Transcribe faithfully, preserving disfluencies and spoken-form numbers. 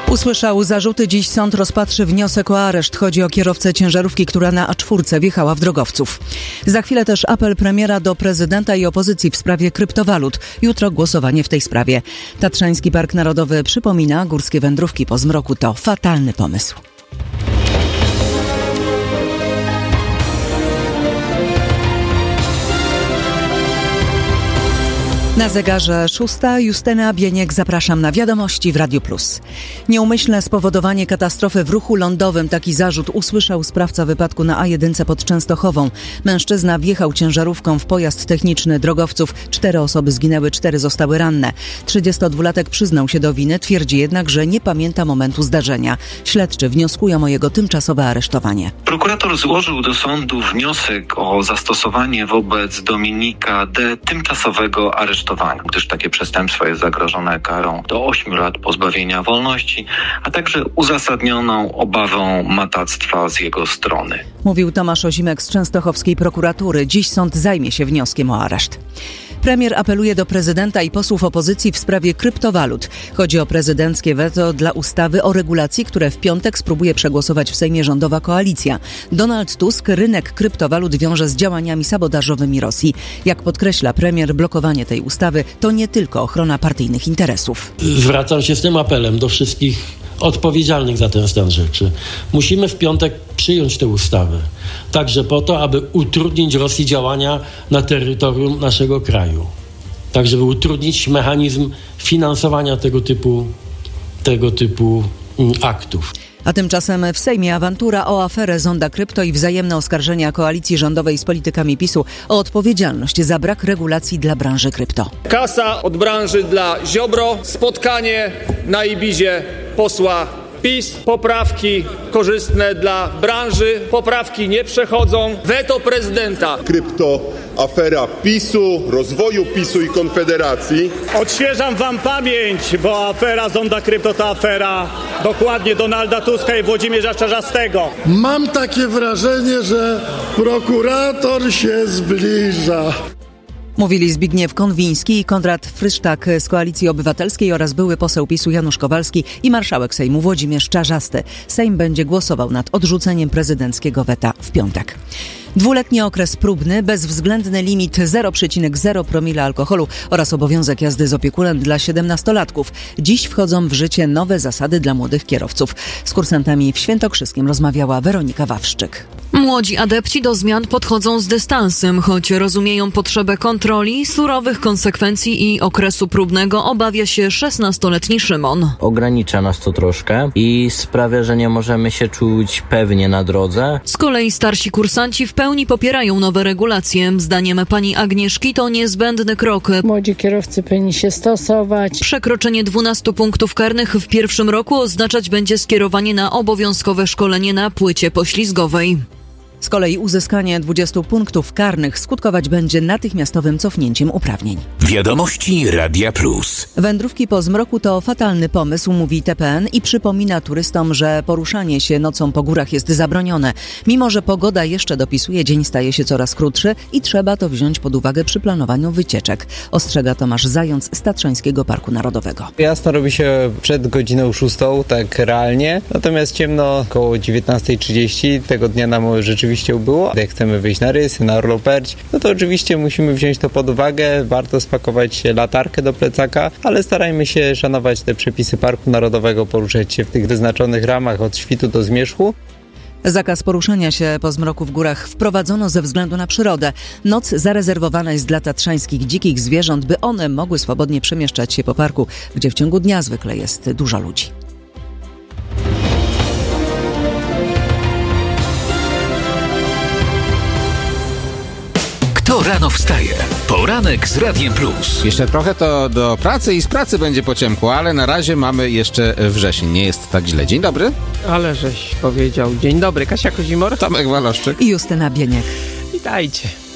Usłyszał zarzuty. Dziś sąd rozpatrzy wniosek o areszt. Chodzi o kierowcę ciężarówki, która na A cztery wjechała w drogowców. Za chwilę też apel premiera do prezydenta i opozycji w sprawie kryptowalut. Jutro głosowanie w tej sprawie. Tatrzański Park Narodowy przypomina, górskie wędrówki po zmroku to fatalny pomysł. Na zegarze szósta. Justyna Bieniek, zapraszam na wiadomości w Radiu Plus. Nieumyślne spowodowanie katastrofy w ruchu lądowym. Taki zarzut usłyszał sprawca wypadku na A jeden pod Częstochową. Mężczyzna wjechał ciężarówką w pojazd techniczny drogowców. Cztery osoby zginęły, cztery zostały ranne. trzydziestodwulatek przyznał się do winy, twierdzi jednak, że nie pamięta momentu zdarzenia. Śledczy wnioskują o jego tymczasowe aresztowanie. Prokurator złożył do sądu wniosek o zastosowanie wobec Dominika D. tymczasowego aresztowania, gdyż takie przestępstwo jest zagrożone karą do ośmiu lat pozbawienia wolności, a także uzasadnioną obawą matactwa z jego strony. Mówił Tomasz Ozimek z częstochowskiej prokuratury. Dziś sąd zajmie się wnioskiem o areszt. Premier apeluje do prezydenta i posłów opozycji w sprawie kryptowalut. Chodzi o prezydenckie weto dla ustawy o regulacji, które w piątek spróbuje przegłosować w Sejmie rządowa koalicja. Donald Tusk rynek kryptowalut wiąże z działaniami sabotażowymi Rosji. Jak podkreśla premier, blokowanie tej ustawy to nie tylko ochrona partyjnych interesów. Zwracam się z tym apelem do wszystkich odpowiedzialnych za ten stan rzeczy. Musimy w piątek przyjąć tę ustawę. Także po to, aby utrudnić Rosji działania na terytorium naszego kraju. Tak, żeby utrudnić mechanizm finansowania tego typu, tego typu aktów. A tymczasem w Sejmie awantura o aferę Zonda Krypto i wzajemne oskarżenia koalicji rządowej z politykami PiSu o odpowiedzialność za brak regulacji dla branży krypto. Kasa od branży dla Ziobro, spotkanie na Ibizie posła PiS, poprawki korzystne dla branży, poprawki nie przechodzą, weto prezydenta. Krypto, afera PiSu, rozwoju PiSu i Konfederacji. Odświeżam wam pamięć, bo afera Zonda Krypto to afera dokładnie Donalda Tuska i Włodzimierza Czarzastego. Mam takie wrażenie, że prokurator się zbliża. Mówili Zbigniew Konwiński i Konrad Frysztak z Koalicji Obywatelskiej oraz były poseł PiSu Janusz Kowalski i marszałek Sejmu Włodzimierz Czarzasty. Sejm będzie głosował nad odrzuceniem prezydenckiego weta w piątek. Dwuletni okres próbny, bezwzględny limit zero przecinek zero promila alkoholu oraz obowiązek jazdy z opiekunem dla siedemnastolatków. Dziś wchodzą w życie nowe zasady dla młodych kierowców. Z kursantami w Świętokrzyskiem rozmawiała Weronika Wawrzyk. Młodzi adepci do zmian podchodzą z dystansem, choć rozumieją potrzebę kontroli, surowych konsekwencji i okresu próbnego, obawia się szesnastoletni Szymon. Ogranicza nas to troszkę i sprawia, że nie możemy się czuć pewnie na drodze. Z kolei starsi kursanci w pełni popierają nowe regulacje. Zdaniem pani Agnieszki to niezbędny krok. Młodzi kierowcy powinni się stosować. Przekroczenie dwunastu punktów karnych w pierwszym roku oznaczać będzie skierowanie na obowiązkowe szkolenie na płycie poślizgowej. Z kolei uzyskanie dwudziestu punktów karnych skutkować będzie natychmiastowym cofnięciem uprawnień. Wiadomości Radia Plus. Wędrówki po zmroku to fatalny pomysł, mówi T P N i przypomina turystom, że poruszanie się nocą po górach jest zabronione. Mimo że pogoda jeszcze dopisuje, dzień staje się coraz krótszy i trzeba to wziąć pod uwagę przy planowaniu wycieczek. Ostrzega Tomasz Zając z Tatrzańskiego Parku Narodowego. Jasno robi się przed godziną szóstą, tak realnie, natomiast ciemno około dziewiętnasta trzydzieści. Tego dnia nam rzeczywiście było. Jak chcemy wyjść na rysy, na Orloperć, no to oczywiście musimy wziąć to pod uwagę. Warto spakować latarkę do plecaka, ale starajmy się szanować te przepisy Parku Narodowego, poruszać się w tych wyznaczonych ramach od świtu do zmierzchu. Zakaz poruszania się po zmroku w górach wprowadzono ze względu na przyrodę. Noc zarezerwowana jest dla tatrzańskich dzikich zwierząt, by one mogły swobodnie przemieszczać się po parku, gdzie w ciągu dnia zwykle jest dużo ludzi. Kto rano wstaje? Poranek z Radiem Plus. Jeszcze trochę to do pracy i z pracy będzie po ciemku, ale na razie mamy jeszcze wrzesień. Nie jest tak źle. Dzień dobry. Ale żeś powiedział. Dzień dobry. Kasia Kozimor. Tomek Waloszczyk. I Justyna Bieniek. Witajcie.